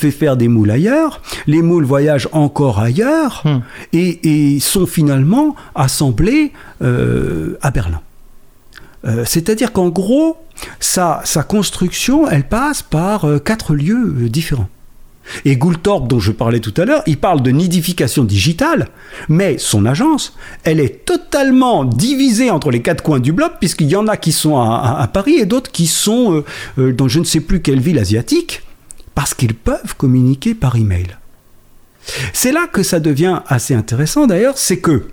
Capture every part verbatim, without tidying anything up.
fait faire des moules ailleurs, les moules voyagent encore ailleurs mmh. et, et sont finalement assemblés euh, à Berlin. Euh, c'est-à-dire qu'en gros, sa, sa construction, elle passe par euh, quatre lieux euh, différents. Et Goulthorpe, dont je parlais tout à l'heure, il parle de nidification digitale, mais son agence, elle est totalement divisée entre les quatre coins du bloc, puisqu'il y en a qui sont à, à, à Paris et d'autres qui sont euh, euh, dans je ne sais plus quelle ville asiatique, parce qu'ils peuvent communiquer par email. C'est là que ça devient assez intéressant d'ailleurs, c'est que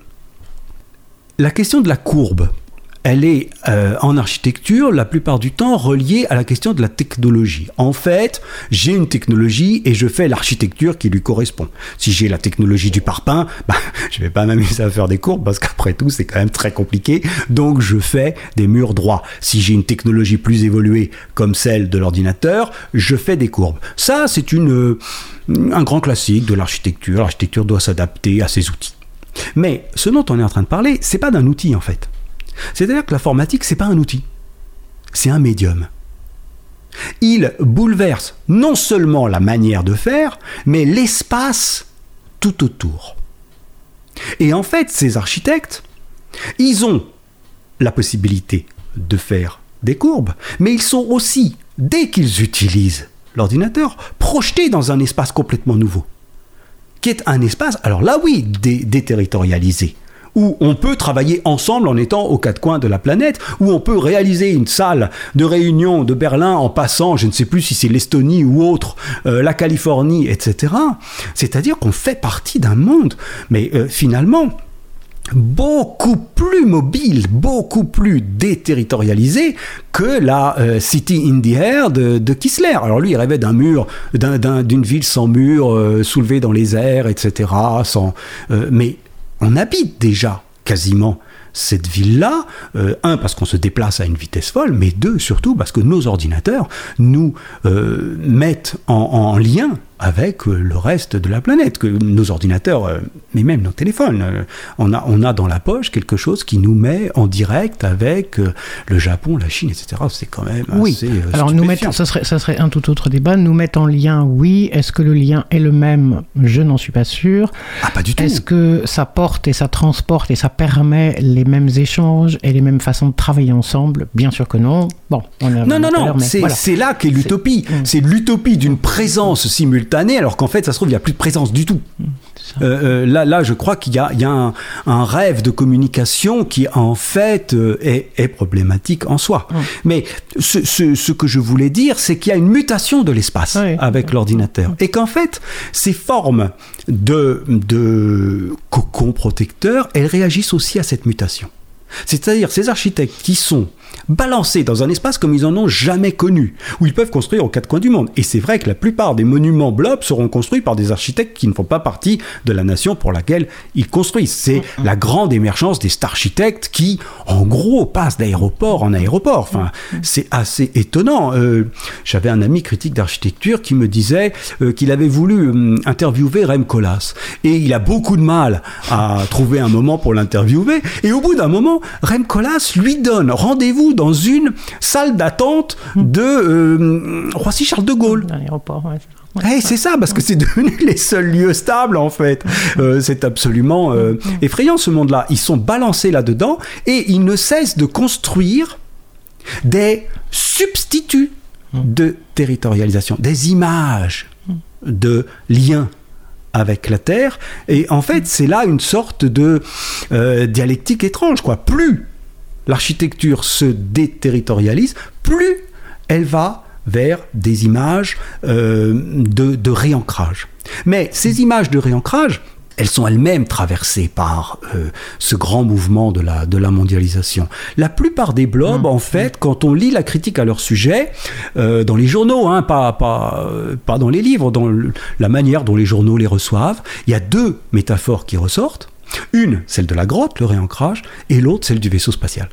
la question de la courbe, elle est euh, en architecture la plupart du temps reliée à la question de la technologie. En fait, j'ai une technologie et je fais l'architecture qui lui correspond. Si j'ai la technologie du parpaing, bah, je ne vais pas m'amuser à faire des courbes parce qu'après tout, c'est quand même très compliqué. Donc, je fais des murs droits. Si j'ai une technologie plus évoluée comme celle de l'ordinateur, je fais des courbes. Ça, c'est une, euh, un grand classique de l'architecture. L'architecture doit s'adapter à ses outils. Mais ce dont on est en train de parler, ce n'est pas d'un outil en fait. C'est-à-dire que l'informatique, ce n'est pas un outil, c'est un médium. Il bouleverse non seulement la manière de faire, mais l'espace tout autour. Et en fait, ces architectes, ils ont la possibilité de faire des courbes, mais ils sont aussi, dès qu'ils utilisent l'ordinateur, projetés dans un espace complètement nouveau, qui est un espace, alors là oui, dé- déterritorialisé, où on peut travailler ensemble en étant aux quatre coins de la planète, où on peut réaliser une salle de réunion de Berlin en passant, je ne sais plus si c'est l'Estonie ou autre, euh, la Californie, et cetera. C'est-à-dire qu'on fait partie d'un monde, mais euh, finalement beaucoup plus mobile, beaucoup plus déterritorialisé que la euh, City in the Air de, de Kissler. Alors lui, il rêvait d'un mur, d'un, d'un, d'une ville sans mur, euh, soulevée dans les airs, et cetera. Sans, euh, mais on habite déjà quasiment cette ville-là, euh, un, parce qu'on se déplace à une vitesse folle, mais deux, surtout, parce que nos ordinateurs nous euh, mettent en, en lien avec euh, le reste de la planète, que nos ordinateurs, euh, mais même nos téléphones, euh, on, a, on a dans la poche quelque chose qui nous met en direct avec euh, le Japon, la Chine, et cetera. C'est quand même oui. assez euh, Alors nous mettre, ça serait, ça serait un tout autre débat. Nous mettre en lien, oui. Est-ce que le lien est le même ? Je n'en suis pas sûr. Ah, pas du tout. Est-ce que ça porte et ça transporte et ça permet les mêmes échanges et les mêmes façons de travailler ensemble ? Bien sûr que non. Bon, on a non, non, non, c'est, voilà. c'est là qu'est l'utopie. C'est, c'est l'utopie d'une présence simultanée, alors qu'en fait, ça se trouve, il n'y a plus de présence du tout. Euh, euh, là, là, je crois qu'il y a, il y a un, un rêve de communication qui, en fait, euh, est, est problématique en soi. Oui. Mais ce, ce, ce que je voulais dire, c'est qu'il y a une mutation de l'espace oui. avec oui. l'ordinateur. Et qu'en fait, ces formes de, de cocon protecteur, elles réagissent aussi à cette mutation. C'est-à-dire ces architectes qui sont balancés dans un espace comme ils en ont jamais connu, où ils peuvent construire aux quatre coins du monde. Et c'est vrai que la plupart des monuments blobs seront construits par des architectes qui ne font pas partie de la nation pour laquelle ils construisent. C'est mmh. la grande émergence des starchitectes qui, en gros, passent d'aéroport en aéroport. Enfin, mmh. c'est assez étonnant. Euh, j'avais un ami critique d'architecture qui me disait euh, qu'il avait voulu euh, interviewer Rem Koolhaas. Et il a beaucoup de mal à trouver un moment pour l'interviewer. Et au bout d'un moment, Rem Koolhaas lui donne rendez-vous dans une salle d'attente de euh, Roissy-Charles de Gaulle. Dans l'aéroport, ouais. Hey, c'est ça, parce que c'est devenu les seuls lieux stables, en fait. Euh, c'est absolument euh, effrayant, ce monde-là. Ils sont balancés là-dedans et ils ne cessent de construire des substituts de territorialisation, des images de liens avec la Terre. Et en fait, c'est là une sorte de euh, dialectique étrange, quoi. Plus l'architecture se déterritorialise, plus elle va vers des images euh, de, de réancrage. Mais ces images de réancrage, elles sont elles-mêmes traversées par euh, ce grand mouvement de la, de la mondialisation. La plupart des blobs, mmh. en fait, quand on lit la critique à leur sujet, euh, dans les journaux, hein, pas, pas, euh, pas dans les livres, dans le, la manière dont les journaux les reçoivent, il y a deux métaphores qui ressortent. Une, celle de la grotte, le réancrage, et l'autre, celle du vaisseau spatial.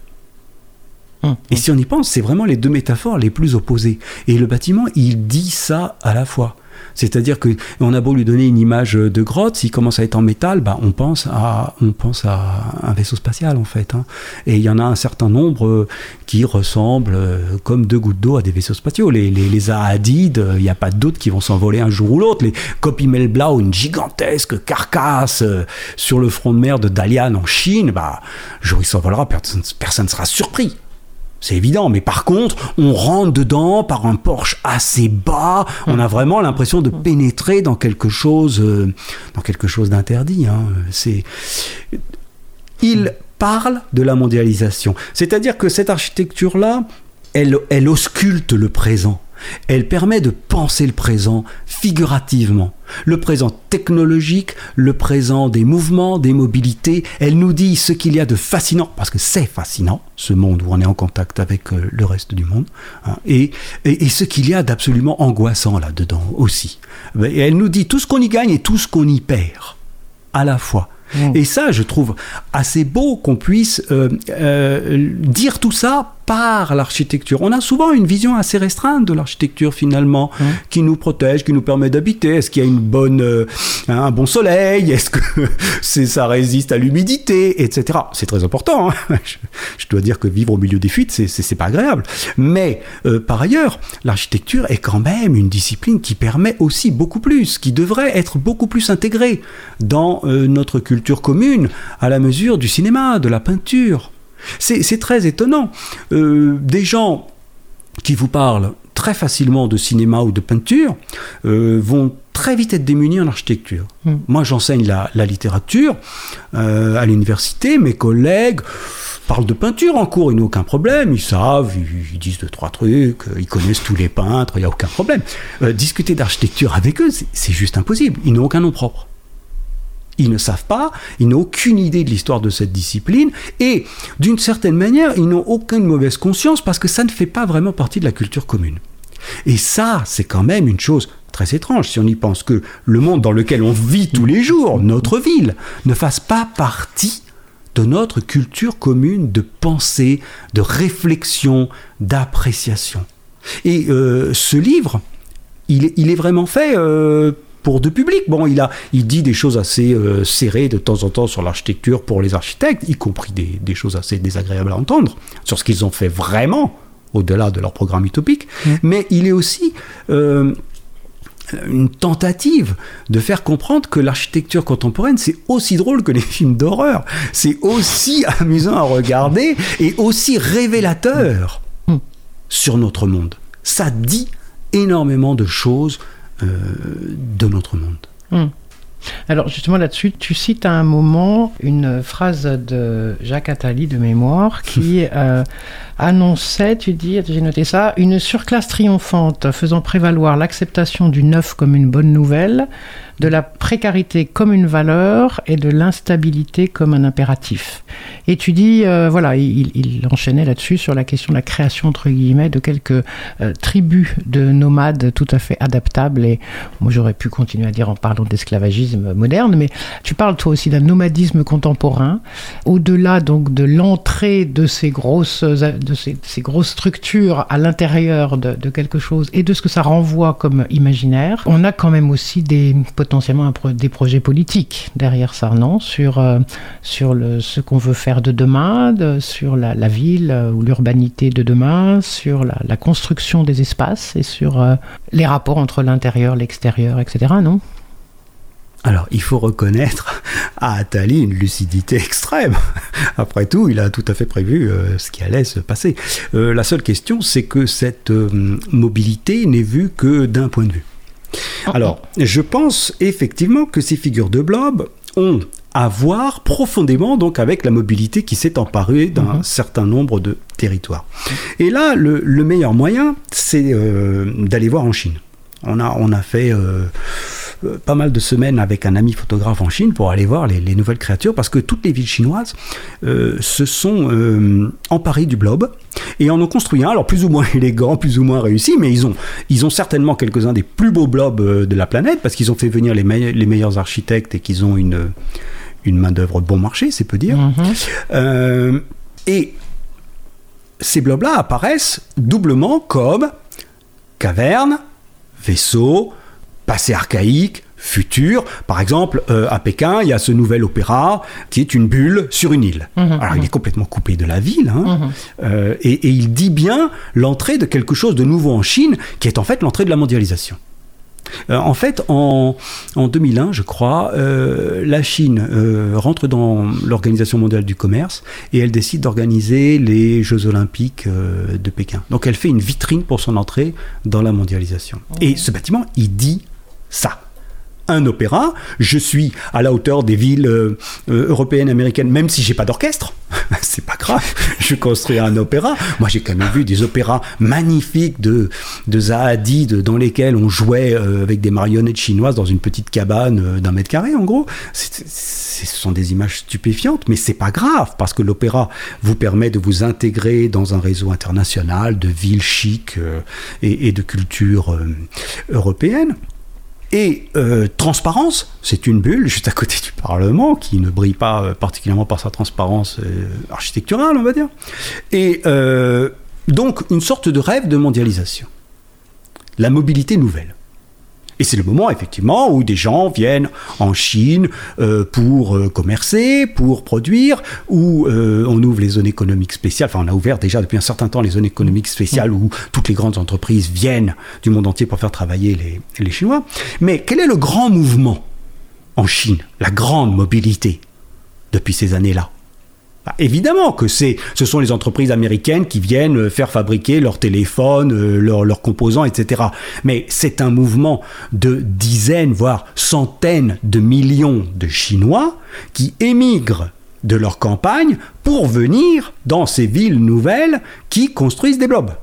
Hum, et hum. si on y pense, c'est vraiment les deux métaphores les plus opposées. Et le bâtiment, il dit ça à la fois. C'est-à-dire qu'on a beau lui donner une image de grotte, s'il commence à être en métal, bah, on pense à, on pense à un vaisseau spatial en fait. Hein. Et il y en a un certain nombre qui ressemblent comme deux gouttes d'eau à des vaisseaux spatiaux. Les, les, les Ahadid, il n'y a pas de doute qu'ils vont s'envoler un jour ou l'autre. Les Copy-Melblau, une gigantesque carcasse sur le front de mer de Dalian en Chine, bah, le jour où il s'envolera, personne ne sera surpris. C'est évident, mais par contre, on rentre dedans par un porche assez bas, on a vraiment l'impression de pénétrer dans quelque chose, euh, dans quelque chose d'interdit. Hein. C'est... Il parle de la mondialisation, c'est-à-dire que cette architecture-là, elle, elle ausculte le présent. Elle permet de penser le présent figurativement. Le présent technologique, le présent des mouvements, des mobilités. Elle nous dit ce qu'il y a de fascinant, parce que c'est fascinant, ce monde où on est en contact avec euh, le reste du monde, hein, et, et, et ce qu'il y a d'absolument angoissant là-dedans aussi. Et elle nous dit tout ce qu'on y gagne et tout ce qu'on y perd, à la fois. Mmh. Et ça, je trouve assez beau qu'on puisse euh, euh, dire tout ça par l'architecture. On a souvent une vision assez restreinte de l'architecture finalement, mmh. qui nous protège, qui nous permet d'habiter. Est-ce qu'il y a une bonne, euh, un bon soleil? Est-ce que c'est, ça résiste à l'humidité, et cetera. C'est très important. Hein. Je, je dois dire que vivre au milieu des fuites, c'est, c'est, c'est pas agréable. Mais euh, par ailleurs, l'architecture est quand même une discipline qui permet aussi beaucoup plus, qui devrait être beaucoup plus intégrée dans euh, notre culture commune, à la mesure du cinéma, de la peinture. C'est, c'est très étonnant. Euh, des gens qui vous parlent très facilement de cinéma ou de peinture euh, vont très vite être démunis en architecture. Mmh. Moi, j'enseigne la, la littérature euh, à l'université. Mes collègues parlent de peinture en cours, ils n'ont aucun problème. Ils savent, ils, ils disent deux, trois trucs, ils connaissent tous les peintres, il n'y a aucun problème. Euh, discuter d'architecture avec eux, c'est, c'est juste impossible. Ils n'ont aucun nom propre. Ils ne savent pas, ils n'ont aucune idée de l'histoire de cette discipline et d'une certaine manière, ils n'ont aucune mauvaise conscience parce que ça ne fait pas vraiment partie de la culture commune. Et ça, c'est quand même une chose très étrange si on y pense que le monde dans lequel on vit tous les jours, notre ville, ne fasse pas partie de notre culture commune de pensée, de réflexion, d'appréciation. Et euh, ce livre, il, il est vraiment fait... Euh, pour de public. Bon, il, a, il dit des choses assez euh, serrées de temps en temps sur l'architecture pour les architectes, y compris des, des choses assez désagréables à entendre, sur ce qu'ils ont fait vraiment, au-delà de leur programme utopique. Mmh. Mais il est aussi euh, une tentative de faire comprendre que l'architecture contemporaine, c'est aussi drôle que les films d'horreur. C'est aussi amusant à regarder et aussi révélateur mmh. sur notre monde. Ça dit énormément de choses Euh, de notre monde. Hum. Alors justement là-dessus, tu cites à un moment une phrase de Jacques Attali de mémoire qui euh, annonçait, tu dis, j'ai noté ça, une surclasse triomphante faisant prévaloir l'acceptation du neuf comme une bonne nouvelle, de la précarité comme une valeur et de l'instabilité comme un impératif. Et tu dis, euh, voilà, il, il enchaînait là-dessus sur la question de la création, entre guillemets, de quelques euh, tribus de nomades tout à fait adaptables. Et moi, j'aurais pu continuer à dire en parlant d'esclavagisme moderne, mais tu parles toi aussi d'un nomadisme contemporain, au-delà donc de l'entrée de ces grosses, de ces, ces grosses structures à l'intérieur de, de quelque chose et de ce que ça renvoie comme imaginaire. On a quand même aussi des potentiellement un pro- des projets politiques derrière ça, non ? Sur, euh, sur le, ce qu'on veut faire de demain, de, sur la, la ville euh, ou l'urbanité de demain, sur la, la construction des espaces et sur euh, les rapports entre l'intérieur, l'extérieur, et cetera, non ? Alors, il faut reconnaître à Attali une lucidité extrême. Après tout, il a tout à fait prévu euh, ce qui allait se passer. Euh, la seule question, c'est que cette euh, mobilité n'est vue que d'un point de vue. Alors, je pense effectivement que ces figures de blob ont à voir profondément donc avec la mobilité qui s'est emparée d'un mmh. certain nombre de territoires. Et là, le, le meilleur moyen, c'est euh, d'aller voir en Chine. On a, on a fait euh, pas mal de semaines avec un ami photographe en Chine pour aller voir les, les nouvelles créatures, parce que toutes les villes chinoises euh, se sont euh, emparées du blob et en ont construit un, alors plus ou moins élégant, plus ou moins réussi, mais ils ont, ils ont certainement quelques-uns des plus beaux blobs de la planète, parce qu'ils ont fait venir les, me- les meilleurs architectes et qu'ils ont une, une main-d'œuvre bon marché, c'est peu dire. Mmh. Euh, et ces blobs-là apparaissent doublement comme cavernes, vaisseaux, passé archaïque, futur. Par exemple, euh, à Pékin, il y a ce nouvel opéra qui est une bulle sur une île. Mmh, Alors, mmh. il est complètement coupé de la ville, hein, mmh. euh, et, et il dit bien l'entrée de quelque chose de nouveau en Chine, qui est en fait l'entrée de la mondialisation. Euh, en fait, en, en deux mille un, je crois, euh, la Chine euh, rentre dans l'Organisation mondiale du commerce et elle décide d'organiser les Jeux olympiques euh, de Pékin. Donc, elle fait une vitrine pour son entrée dans la mondialisation. Mmh. Et ce bâtiment, il dit ça. Un opéra, je suis à la hauteur des villes euh, euh, européennes, américaines, même si j'ai pas d'orchestre, c'est pas grave, je construis un opéra. Moi, j'ai quand même vu des opéras magnifiques de, de Zaha Hadid dans lesquels on jouait euh, avec des marionnettes chinoises dans une petite cabane euh, d'un mètre carré, en gros. C'est, c'est, ce sont des images stupéfiantes, mais c'est pas grave, parce que l'opéra vous permet de vous intégrer dans un réseau international de villes chics euh, et, et de culture euh, européenne. Et euh, transparence, c'est une bulle juste à côté du Parlement qui ne brille pas euh, particulièrement par sa transparence euh, architecturale, on va dire. Et euh, donc une sorte de rêve de mondialisation. La mobilité nouvelle. Et c'est le moment, effectivement, où des gens viennent en Chine euh, pour euh, commercer, pour produire, où euh, on ouvre les zones économiques spéciales. Enfin, on a ouvert déjà depuis un certain temps les zones économiques spéciales où toutes les grandes entreprises viennent du monde entier pour faire travailler les, les Chinois. Mais quel est le grand mouvement en Chine, la grande mobilité depuis ces années-là ? Bah, évidemment que c'est, ce sont les entreprises américaines qui viennent faire fabriquer leurs téléphones, euh, leurs, leurs composants, et cetera. Mais c'est un mouvement de dizaines, voire centaines de millions de Chinois qui émigrent de leur campagne pour venir dans ces villes nouvelles qui construisent des blobs.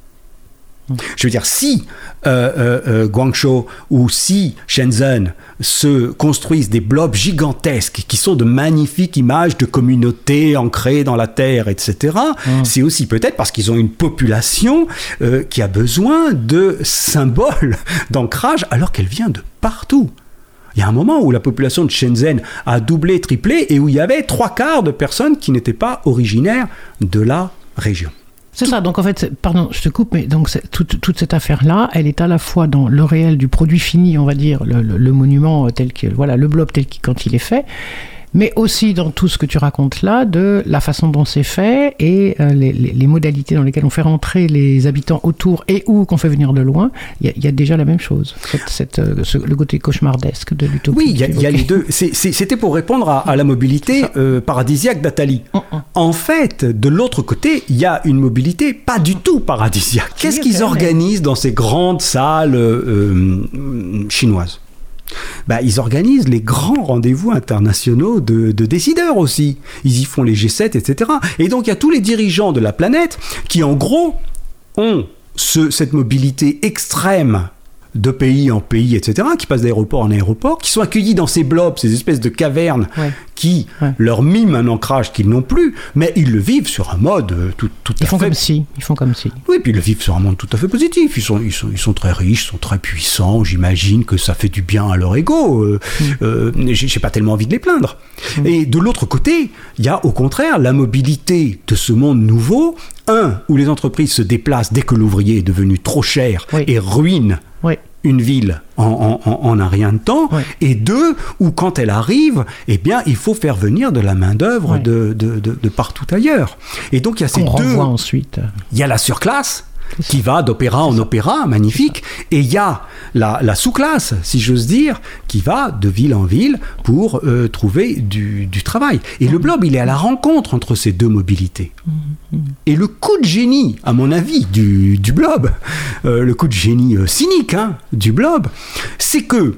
Je veux dire, si euh, euh, euh, Guangzhou ou si Shenzhen se construisent des blobs gigantesques qui sont de magnifiques images de communautés ancrées dans la terre, et cetera, mmh. c'est aussi peut-être parce qu'ils ont une population euh, qui a besoin de symboles d'ancrage alors qu'elle vient de partout. Il y a un moment où la population de Shenzhen a doublé, triplé et où il y avait trois quarts de personnes qui n'étaient pas originaires de la région. C'est ça, donc en fait, pardon, je te coupe, mais donc toute, toute cette affaire-là, elle est à la fois dans le réel du produit fini, on va dire, le, le, le monument tel que, voilà, le blob tel qu'il, quand il est fait, mais aussi dans tout ce que tu racontes là, de la façon dont c'est fait et euh, les, les, les modalités dans lesquelles on fait rentrer les habitants autour et ou qu'on fait venir de loin, il y, y a déjà la même chose, cette, cette, euh, ce, le côté cauchemardesque de l'utopie. Oui, il y, y a les deux. C'est, c'est, c'était pour répondre à, à la mobilité euh, paradisiaque d'Attali. Uh-uh. En fait, de l'autre côté, il y a une mobilité pas du tout paradisiaque. Qu'est-ce qu'ils organisent dans ces grandes salles euh, euh, chinoises ? Bah, ils organisent les grands rendez-vous internationaux de, de décideurs aussi. Ils y font les G sept, et cetera. Et donc, il y a tous les dirigeants de la planète qui, en gros, ont ce, cette mobilité extrême de pays en pays, et cetera, qui passent d'aéroport en aéroport, qui sont accueillis dans ces blobs, ces espèces de cavernes ouais. qui ouais. leur miment un ancrage qu'ils n'ont plus, mais ils le vivent sur un mode tout, tout à fait... Ils font comme si, ils font comme si. Oui, puis ils le vivent sur un monde tout à fait positif. Ils sont, ils sont, ils sont très riches, ils sont très puissants, j'imagine que ça fait du bien à leur ego. Euh, mm. euh, j'ai, j'ai pas tellement envie de les plaindre. Mm. Et de l'autre côté, il y a au contraire la mobilité de ce monde nouveau, un, où les entreprises se déplacent dès que l'ouvrier est devenu trop cher oui. et ruine oui. une ville en, en, en un rien de temps, oui. et deux, où quand elle arrive, eh bien, il faut faire venir de la main-d'œuvre oui. de, de, de, de partout ailleurs. Et donc, il y a ces On deux... renvoie ensuite. Il y a la surclasse, qui va d'opéra en opéra, magnifique, et il y a la, la sous-classe, si j'ose dire, qui va de ville en ville pour euh, trouver du, du travail. Et mmh. le blob, il est à la rencontre entre ces deux mobilités. Mmh. Et le coup de génie, à mon avis, du, du blob, euh, le coup de génie euh, cynique hein, du blob, c'est que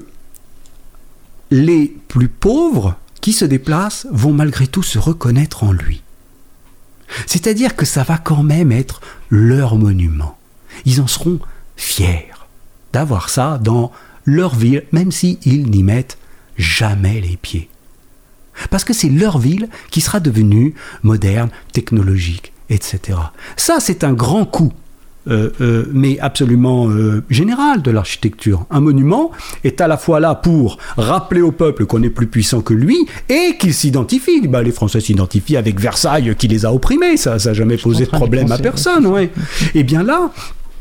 les plus pauvres qui se déplacent vont malgré tout se reconnaître en lui. C'est-à-dire que ça va quand même être leur monument. Ils en seront fiers d'avoir ça dans leur ville, même s'ils n'y mettent jamais les pieds. Parce que c'est leur ville qui sera devenue moderne, technologique, et cetera. Ça, c'est un grand coup. Euh, euh, mais absolument euh, général de l'architecture. Un monument est à la fois là pour rappeler au peuple qu'on est plus puissant que lui et qu'il s'identifie. Bah, les Français s'identifient avec Versailles qui les a opprimés, ça n'a jamais posé de problème à personne. Ouais. Et bien là,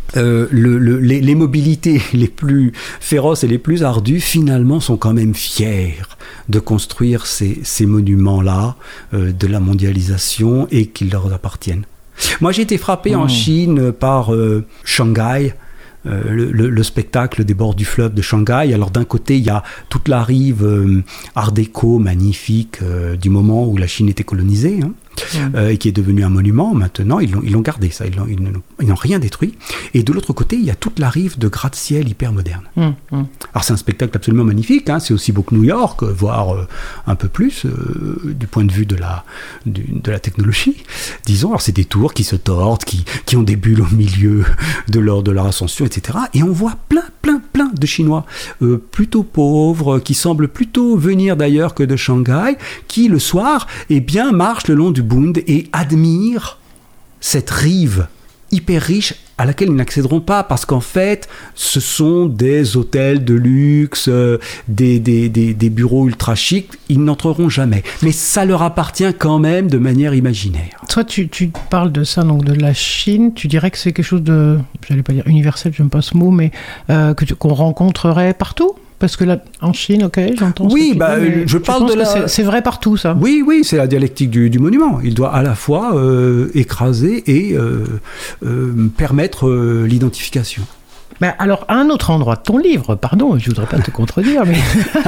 euh, le, le, les, les mobilités les plus féroces et les plus ardues, finalement, sont quand même fiers de construire ces, ces monuments-là euh, de la mondialisation et qu'ils leur appartiennent. Moi, j'ai été frappé mmh. en Chine par euh, Shanghai, euh, le, le, le spectacle des bords du fleuve de Shanghai. Alors, d'un côté, il y a toute la rive euh, art déco magnifique euh, du moment où la Chine était colonisée, hein. Mmh. Euh, et qui est devenu un monument. Maintenant, ils l'ont, ils l'ont gardé, ça. Ils, l'ont, ils, n'ont, ils n'ont rien détruit. Et de l'autre côté, il y a toute la rive de gratte-ciel hyper moderne. Mmh. Mmh. Alors, c'est un spectacle absolument magnifique. Hein. C'est aussi beau que New York, voire euh, un peu plus, euh, du point de vue de la, du, de la technologie. Disons, alors c'est des tours qui se tordent, qui, qui ont des bulles au milieu de leur, de leur ascension, et cetera. Et on voit plein, plein, plein de Chinois euh, plutôt pauvres, qui semblent plutôt venir d'ailleurs que de Shanghai, qui, le soir, eh bien, marchent le long du Bund et admirent cette rive hyper riche à laquelle ils n'accéderont pas parce qu'en fait ce sont des hôtels de luxe, euh, des, des, des, des bureaux ultra chics, ils n'entreront jamais, mais ça leur appartient quand même de manière imaginaire. Toi tu, tu parles de ça, donc de la Chine, tu dirais que c'est quelque chose de, j'allais pas dire universel, j'aime pas ce mot, mais euh, que tu, qu'on rencontrerait partout? Parce que là, en Chine, ok, j'entends. Oui, bah, dis, je parle de la. C'est, c'est vrai partout, ça. Oui, oui, c'est la dialectique du, du monument. Il doit à la fois euh, écraser et euh, euh, permettre euh, l'identification. Ben alors, à un autre endroit de ton livre, pardon, je voudrais pas te contredire, mais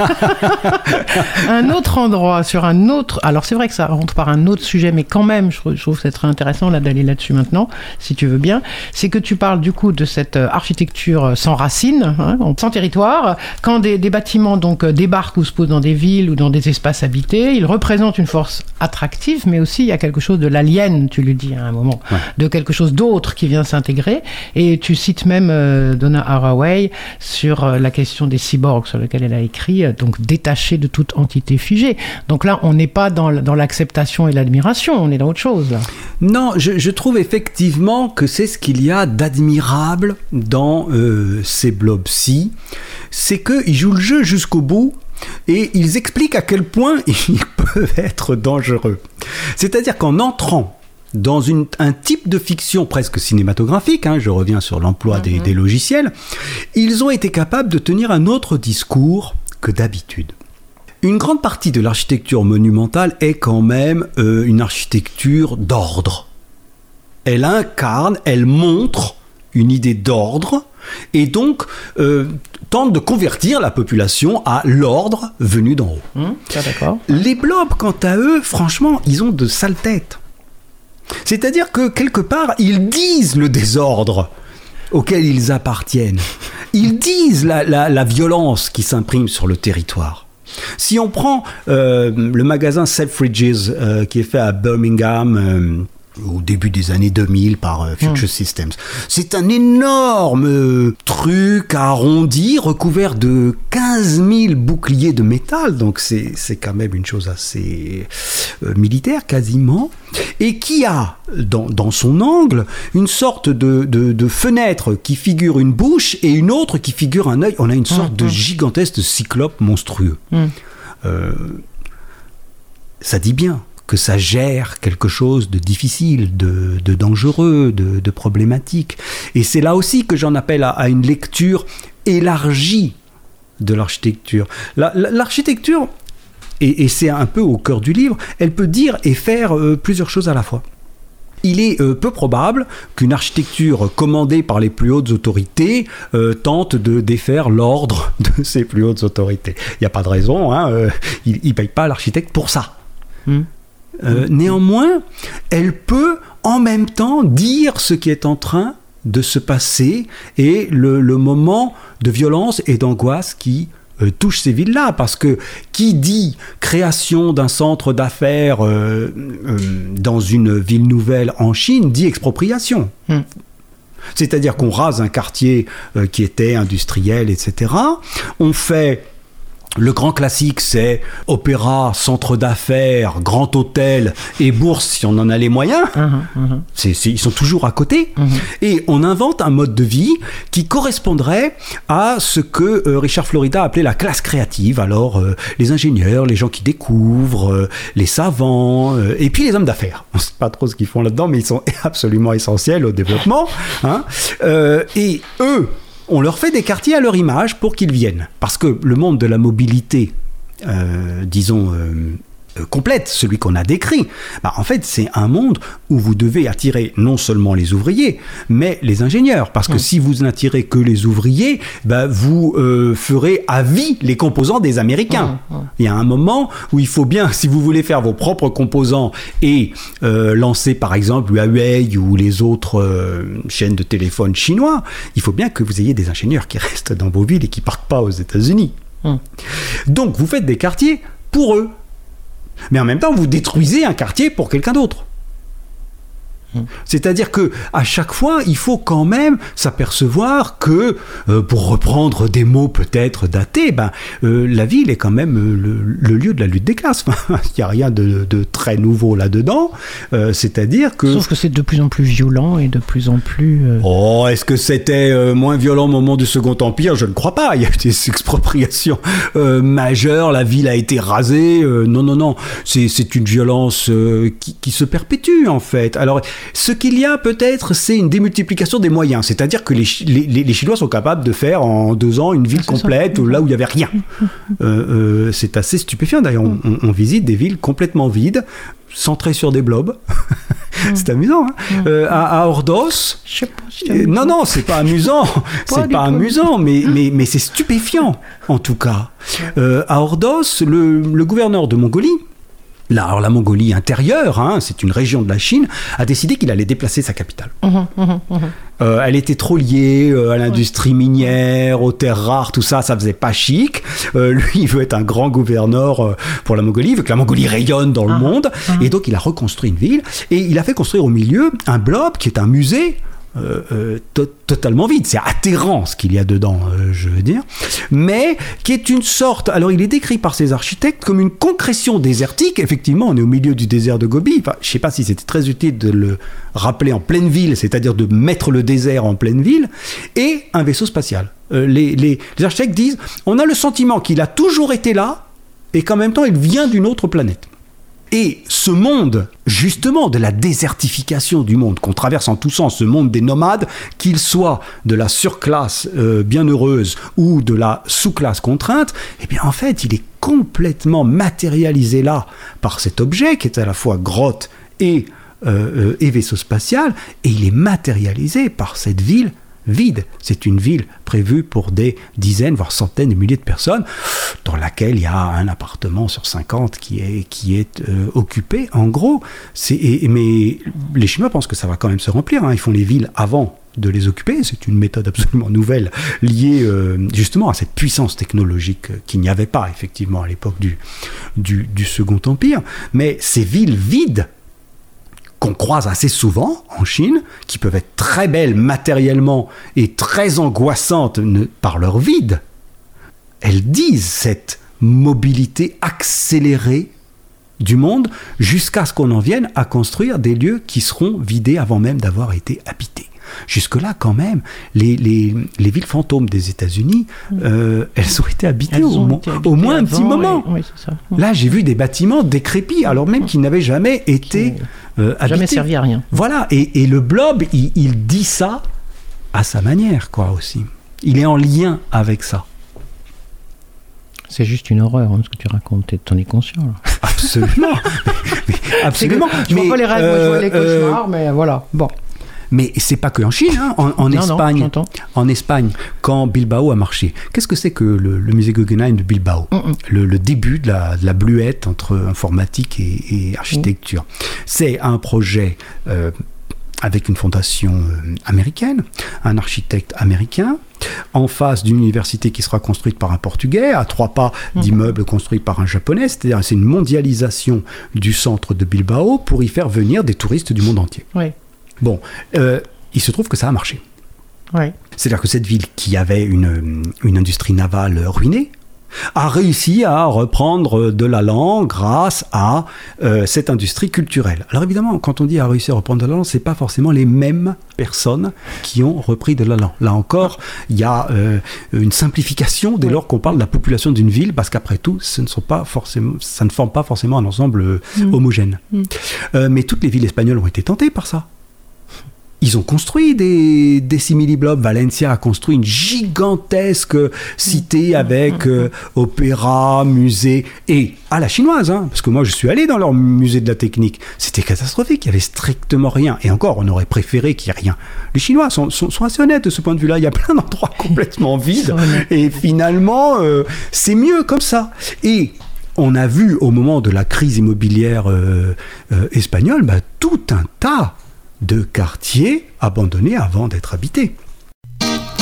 un autre endroit sur un autre. Alors c'est vrai que ça rentre par un autre sujet, mais quand même, je trouve, je trouve que c'est très intéressant là d'aller là-dessus maintenant, si tu veux bien. C'est que tu parles du coup de cette architecture sans racines, hein, sans territoire. Quand des, des bâtiments donc débarquent ou se posent dans des villes ou dans des espaces habités, ils représentent une force attractive, mais aussi il y a quelque chose de l'alien, tu le dis à un moment, ouais. de quelque chose d'autre qui vient s'intégrer. Et tu cites même euh, Donna Haraway sur la question des cyborgs, sur lequel elle a écrit, donc détaché de toute entité figée. Donc là, on n'est pas dans, dans l'acceptation et l'admiration, on est dans autre chose. Là. Non, je, je trouve effectivement que c'est ce qu'il y a d'admirable dans euh, ces blobs-ci, c'est qu'ils jouent le jeu jusqu'au bout. Et ils expliquent à quel point ils peuvent être dangereux. C'est-à-dire qu'en entrant dans une, un type de fiction presque cinématographique, hein, je reviens sur l'emploi mm-hmm. des, des logiciels, ils ont été capables de tenir un autre discours que d'habitude. Une grande partie de l'architecture monumentale est quand même euh, une architecture d'ordre. Elle incarne, elle montre une idée d'ordre et donc euh, tente de convertir la population à l'ordre venu d'en haut. Mmh, ça, d'accord. Les blobs, quant à eux, franchement, ils ont de sales têtes. C'est-à-dire que, quelque part, ils disent le désordre auquel ils appartiennent. Ils disent la, la, la violence qui s'imprime sur le territoire. Si on prend euh, le magasin Selfridges, euh, qui est fait à Birmingham, euh, au début des années deux mille par euh, Future mmh. Systems. C'est un énorme euh, truc arrondi, recouvert de quinze mille boucliers de métal, donc c'est, c'est quand même une chose assez euh, militaire quasiment, et qui a dans, dans son angle une sorte de, de, de fenêtre qui figure une bouche et une autre qui figure un œil. On a une sorte mmh. de gigantesque cyclope monstrueux. Mmh. Euh, ça dit bien que ça gère quelque chose de difficile, de, de dangereux, de, de problématique. Et c'est là aussi que j'en appelle à, à une lecture élargie de l'architecture. La, la, l'architecture, et, et c'est un peu au cœur du livre, elle peut dire et faire euh, plusieurs choses à la fois. Il est euh, peu probable qu'une architecture commandée par les plus hautes autorités euh, tente de défaire l'ordre de ces plus hautes autorités. Il n'y a pas de raison, hein, euh, ils ne payent pas l'architecte pour ça. Mmh. Euh, néanmoins, elle peut en même temps dire ce qui est en train de se passer et le, le moment de violence et d'angoisse qui euh, touche ces villes-là. Parce que qui dit création d'un centre d'affaires euh, euh, dans une ville nouvelle en Chine dit expropriation. Mmh. C'est-à-dire qu'on rase un quartier euh, qui était industriel, et cetera. On fait Le grand classique, c'est opéra, centre d'affaires, grand hôtel et bourse si on en a les moyens. Mmh, mmh. C'est, c'est, ils sont toujours à côté. Mmh. Et on invente un mode de vie qui correspondrait à ce que euh, Richard Florida appelait la classe créative. Alors, euh, les ingénieurs, les gens qui découvrent, euh, les savants, euh, et puis les hommes d'affaires. On ne sait pas trop ce qu'ils font là-dedans, mais ils sont absolument essentiels au développement. Hein. Euh, et eux... on leur fait des quartiers à leur image pour qu'ils viennent. Parce que le monde de la mobilité, euh, disons, euh, euh, complète, celui qu'on a décrit, bah, en fait, c'est un monde où vous devez attirer non seulement les ouvriers, mais les ingénieurs. Parce que mmh. si vous n'attirez que les ouvriers, bah, vous euh, ferez à vie les composants des Américains. Mmh. Mmh. Il y a un moment où il faut bien, si vous voulez faire vos propres composants et euh, lancer par exemple Huawei ou les autres euh, chaînes de téléphone chinois, il faut bien que vous ayez des ingénieurs qui restent dans vos villes et qui ne partent pas aux États-Unis. Mmh. Donc vous faites des quartiers pour eux. Mais en même temps, vous détruisez un quartier pour quelqu'un d'autre. Mmh. C'est-à-dire que à chaque fois, il faut quand même s'apercevoir que, euh, pour reprendre des mots peut-être datés, ben, euh, la ville est quand même le, le lieu de la lutte des classes. Il n'y a rien de, de très nouveau là-dedans. Euh, c'est-à-dire que... Sauf que c'est de plus en plus violent et de plus en plus... Euh... Oh, est-ce que c'était euh, moins violent au moment du Second Empire ? Je ne crois pas. Il y a eu des expropriations euh, majeures. La ville a été rasée. Euh, non, non, non. C'est, c'est une violence euh, qui, qui se perpétue, en fait. Alors... ce qu'il y a peut-être, c'est une démultiplication des moyens. C'est-à-dire que les, les, les Chinois sont capables de faire en deux ans une ville c'est complète ça. Là où il n'y avait rien. euh, euh, c'est assez stupéfiant. D'ailleurs, on, on, on visite des villes complètement vides, centrées sur des blobs. C'est amusant. Hein euh, à, à Ordos, je sais pas, si euh, non, non, c'est pas amusant. c'est pas amusant, mais, mais, mais c'est stupéfiant, en tout cas. Euh, à Ordos, le, le gouverneur de Mongolie, Là, alors la Mongolie intérieure, hein, c'est une région de la Chine, a décidé qu'il allait déplacer sa capitale. Mmh, mmh, mmh. Euh, elle était trop liée euh, à l'industrie minière, aux terres rares, tout ça, ça faisait pas chic. Euh, lui, il veut être un grand gouverneur euh, pour la Mongolie, il veut que la Mongolie rayonne dans le mmh, monde. Mmh. Et donc, il a reconstruit une ville et il a fait construire au milieu un blob qui est un musée. Euh, euh, to- totalement vide, c'est atterrant ce qu'il y a dedans, euh, je veux dire, mais qui est une sorte, alors il est décrit par ces architectes comme une concrétion désertique. Effectivement, on est au milieu du désert de Gobi, enfin, je ne sais pas si c'était très utile de le rappeler en pleine ville, c'est-à-dire de mettre le désert en pleine ville, et un vaisseau spatial. Euh, les, les, les architectes disent, on a le sentiment qu'il a toujours été là, et qu'en même temps il vient d'une autre planète. Et ce monde, justement, de la désertification du monde qu'on traverse en tous sens, ce monde des nomades, qu'il soit de la surclasse euh, bienheureuse ou de la sous-classe contrainte, eh bien, en fait, il est complètement matérialisé là par cet objet qui est à la fois grotte et, euh, euh, et vaisseau spatial, et il est matérialisé par cette ville vide. C'est une ville prévue pour des dizaines, voire centaines de milliers de personnes, dans laquelle il y a un appartement sur cinquante qui est, qui est euh, occupé. En gros, c'est, et, mais les Chinois pensent que ça va quand même se remplir. Hein. Ils font les villes avant de les occuper. C'est une méthode absolument nouvelle liée euh, justement à cette puissance technologique qu'il n'y avait pas effectivement à l'époque du, du, du Second Empire. Mais ces villes vides qu'on croise assez souvent en Chine, qui peuvent être très belles matériellement et très angoissantes par leur vide, elles disent cette mobilité accélérée du monde jusqu'à ce qu'on en vienne à construire des lieux qui seront vidés avant même d'avoir été habités. Jusque-là, quand même, les, les, les villes fantômes des États-Unis, euh, elles ont été habitées, elles au, mo- été habitées au moins un petit moment. Et... Oui, c'est ça. Là, j'ai vu des bâtiments décrépits, alors même qu'ils n'avaient jamais été euh, habités. Jamais servi à rien. Voilà, et, et le blob, il, il dit ça à sa manière, quoi, aussi. Il est en lien avec ça. C'est juste une horreur, hein, ce que tu racontes. T'en es conscient, là. Absolument. mais, absolument. Je vois pas les rêves, euh, moi je vois les cauchemars, euh, mais voilà, bon. Mais c'est pas que en Chine, hein. en, en non, Espagne. Non, en Espagne, quand Bilbao a marché, qu'est-ce que c'est que le, le musée Guggenheim de Bilbao ? Mm-mm. le, le début de la, de la bluette entre informatique et, et architecture. Mm. C'est un projet euh, avec une fondation euh, américaine, un architecte américain, en face d'une université qui sera construite par un Portugais, à trois pas d'immeubles construits par un Japonais. C'est-à-dire c'est une mondialisation du centre de Bilbao pour y faire venir des touristes du monde entier. Oui. Bon, euh, il se trouve que ça a marché. Ouais. C'est-à-dire que cette ville qui avait une, une industrie navale ruinée, a réussi à reprendre de l'allant grâce à euh, cette industrie culturelle. Alors évidemment, quand on dit a réussi à reprendre de l'allant, c'est pas forcément les mêmes personnes qui ont repris de l'allant. Là encore, il y a euh, une simplification dès lors qu'on parle de la population d'une ville, parce qu'après tout, ce ne sont pas forcément, ça ne forme pas forcément un ensemble euh, mmh. homogène. Mmh. Euh, mais toutes les villes espagnoles ont été tentées par ça. Ils ont construit des, des simili-blobs. Valencia a construit une gigantesque cité avec euh, opéra, musée, et à la chinoise, hein, parce que moi je suis allé dans leur musée de la technique. C'était catastrophique, il n'y avait strictement rien. Et encore, on aurait préféré qu'il n'y ait rien. Les Chinois sont, sont, sont assez honnêtes de ce point de vue-là. Il y a plein d'endroits complètement vides. Et finalement, euh, c'est mieux comme ça. Et on a vu au moment de la crise immobilière euh, euh, espagnole, bah, tout un tas de quartiers abandonnés avant d'être habités.